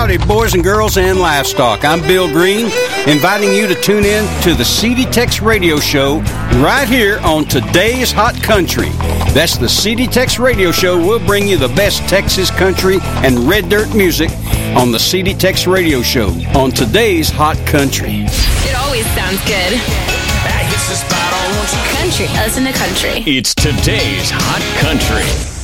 Howdy, boys and girls and livestock. I'm Bill Green, inviting you to tune in to the CD Tex Radio Show right here on Today's Hot Country. That's the CD Tex Radio Show. We'll bring you the best Texas country and red dirt music on the CD Tex Radio Show on Today's Hot Country. It always sounds good. That hits the spot on Country. Listen to country. It's Today's Hot Country.